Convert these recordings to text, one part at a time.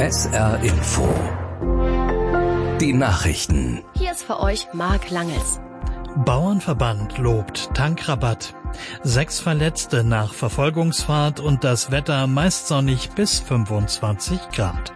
SR Info. Die Nachrichten. Hier ist für euch Marc Langels. Bauernverband lobt Tankrabatt. 6 Verletzte nach Verfolgungsfahrt und das Wetter meist sonnig bis 25 Grad.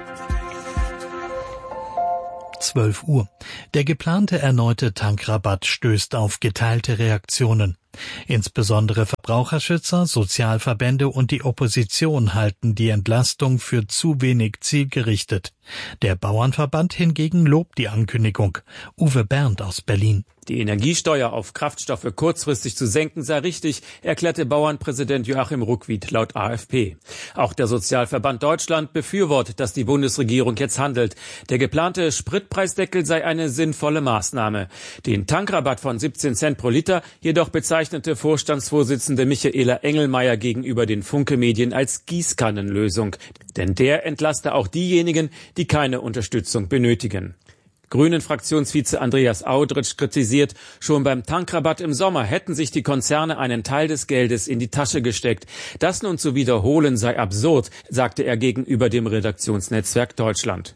12 Uhr. Der geplante erneute Tankrabatt stößt auf geteilte Reaktionen. Insbesondere Verbraucherschützer, Sozialverbände und die Opposition halten die Entlastung für zu wenig zielgerichtet. Der Bauernverband hingegen lobt die Ankündigung. Uwe Berndt aus Berlin. Die Energiesteuer auf Kraftstoffe kurzfristig zu senken sei richtig, erklärte Bauernpräsident Joachim Ruckwied laut AfP. Auch der Sozialverband Deutschland befürwortet, dass die Bundesregierung jetzt handelt. Der geplante Spritpreisdeckel sei eine sinnvolle Maßnahme. Den Tankrabatt von 17 Cent pro Liter jedoch bezeichnete Vorstandsvorsitzende Michaela Engelmeier gegenüber den Funke-Medien als Gießkannenlösung. Denn der entlaste auch diejenigen, die keine Unterstützung benötigen. Grünen-Fraktionsvize Andreas Audritsch kritisiert, schon beim Tankrabatt im Sommer hätten sich die Konzerne einen Teil des Geldes in die Tasche gesteckt. Das nun zu wiederholen sei absurd, sagte er gegenüber dem Redaktionsnetzwerk Deutschland.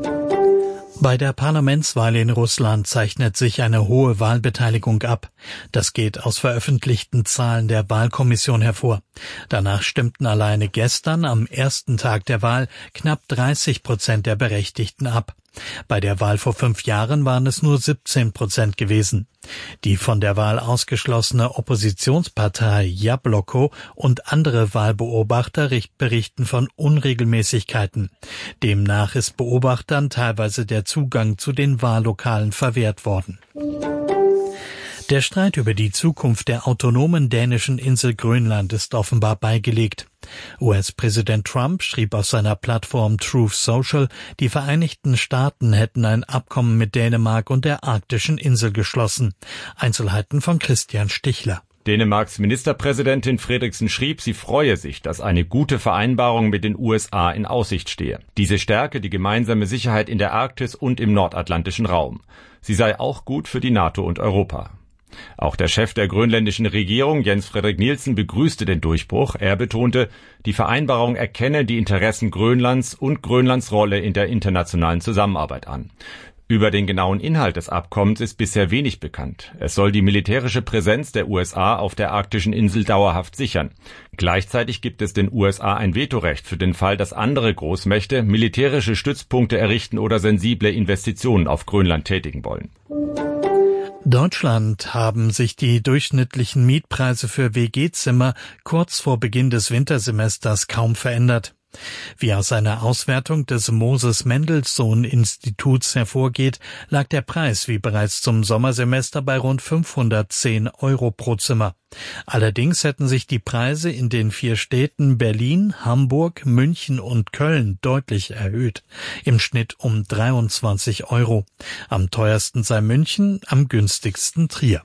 Bei der Parlamentswahl in Russland zeichnet sich eine hohe Wahlbeteiligung ab. Das geht aus veröffentlichten Zahlen der Wahlkommission hervor. Danach stimmten alleine gestern, am ersten Tag der Wahl, knapp 30% der Berechtigten ab. Bei der Wahl vor 5 Jahren waren es nur 17% gewesen. Die von der Wahl ausgeschlossene Oppositionspartei Jabloko und andere Wahlbeobachter berichten von Unregelmäßigkeiten. Demnach ist Beobachtern teilweise der Zugang zu den Wahllokalen verwehrt worden. Der Streit über die Zukunft der autonomen dänischen Insel Grönland ist offenbar beigelegt. US-Präsident Trump schrieb auf seiner Plattform Truth Social, die Vereinigten Staaten hätten ein Abkommen mit Dänemark und der arktischen Insel geschlossen. Einzelheiten von Christian Stichler. Dänemarks Ministerpräsidentin Frederiksen schrieb, sie freue sich, dass eine gute Vereinbarung mit den USA in Aussicht stehe. Diese stärke die gemeinsame Sicherheit in der Arktis und im nordatlantischen Raum. Sie sei auch gut für die NATO und Europa. Auch der Chef der grönländischen Regierung, Jens Frederik Nielsen, begrüßte den Durchbruch. Er betonte, die Vereinbarung erkenne die Interessen Grönlands und Grönlands Rolle in der internationalen Zusammenarbeit an. Über den genauen Inhalt des Abkommens ist bisher wenig bekannt. Es soll die militärische Präsenz der USA auf der arktischen Insel dauerhaft sichern. Gleichzeitig gibt es den USA ein Vetorecht für den Fall, dass andere Großmächte militärische Stützpunkte errichten oder sensible Investitionen auf Grönland tätigen wollen. Deutschland haben sich die durchschnittlichen Mietpreise für WG-Zimmer kurz vor Beginn des Wintersemesters kaum verändert. Wie aus einer Auswertung des Moses-Mendelssohn-Instituts hervorgeht, lag der Preis wie bereits zum Sommersemester bei rund 510 € pro Zimmer. Allerdings hätten sich die Preise in den 4 Städten Berlin, Hamburg, München und Köln deutlich erhöht. Im Schnitt um 23 €. Am teuersten sei München, am günstigsten Trier.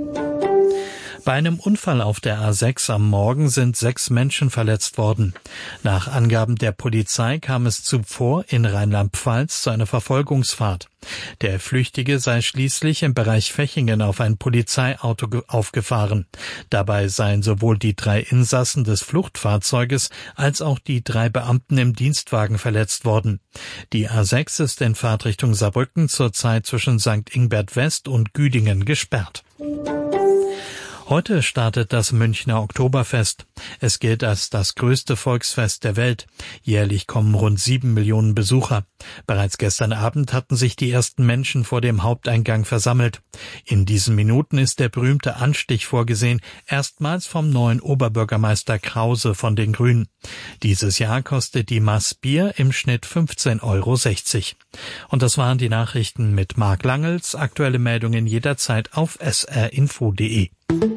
Bei einem Unfall auf der A6 am Morgen sind 6 Menschen verletzt worden. Nach Angaben der Polizei kam es zuvor in Rheinland-Pfalz zu einer Verfolgungsfahrt. Der Flüchtige sei schließlich im Bereich Fechingen auf ein Polizeiauto aufgefahren. Dabei seien sowohl die 3 Insassen des Fluchtfahrzeuges als auch die 3 Beamten im Dienstwagen verletzt worden. Die A6 ist in Fahrtrichtung Saarbrücken zurzeit zwischen St. Ingbert West und Güdingen gesperrt. Heute startet das Münchner Oktoberfest. Es gilt als das größte Volksfest der Welt. Jährlich kommen rund 7 Millionen Besucher. Bereits gestern Abend hatten sich die ersten Menschen vor dem Haupteingang versammelt. In diesen Minuten ist der berühmte Anstich vorgesehen, erstmals vom neuen Oberbürgermeister Krause von den Grünen. Dieses Jahr kostet die Maß Bier im Schnitt 15,60 €. Und das waren die Nachrichten mit Marc Langels. Aktuelle Meldungen jederzeit auf srinfo.de.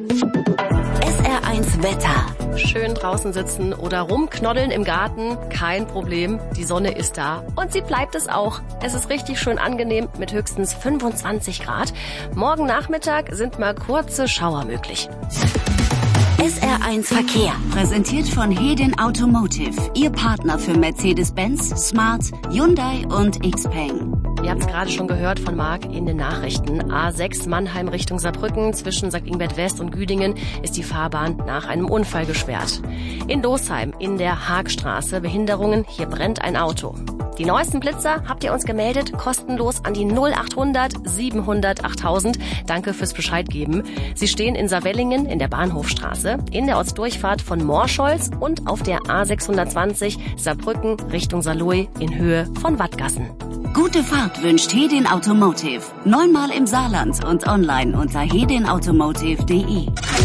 SR1 Wetter. Schön draußen sitzen oder rumknoddeln im Garten, kein Problem. Die Sonne ist da und sie bleibt es auch. Es ist richtig schön angenehm mit höchstens 25 Grad. Morgen Nachmittag sind mal kurze Schauer möglich. SR1 Verkehr, präsentiert von Hedin Automotive, Ihr Partner für Mercedes-Benz, Smart, Hyundai und XPeng. Ihr habt es gerade schon gehört von Marc in den Nachrichten. A6 Mannheim Richtung Saarbrücken zwischen St. Ingbert West und Güdingen ist die Fahrbahn nach einem Unfall gesperrt. In Dosheim in der Haagstraße Behinderungen, hier brennt ein Auto. Die neuesten Blitzer habt ihr uns gemeldet, kostenlos an die 0800 700 8000. Danke fürs Bescheid geben. Sie stehen in Saarwellingen in der Bahnhofstraße, in der Ortsdurchfahrt von Morscholz und auf der A620 Saarbrücken Richtung Saarlouis in Höhe von Wattgassen. Gute Fahrt wünscht Hedin Automotive. 9-mal im Saarland und online unter hedinautomotive.de.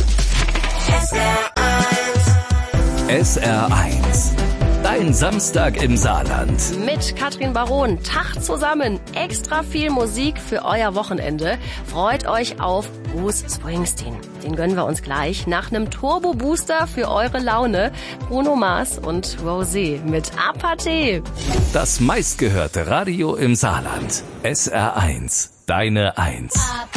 SR1. Dein Samstag im Saarland. Mit Katrin Baron, Tag zusammen. Extra viel Musik für euer Wochenende. Freut euch auf Bruce Springsteen. Den gönnen wir uns gleich nach einem Turbo-Booster für eure Laune. Bruno Mars und Rosé mit Apathy. Das meistgehörte Radio im Saarland. SR1. Deine 1.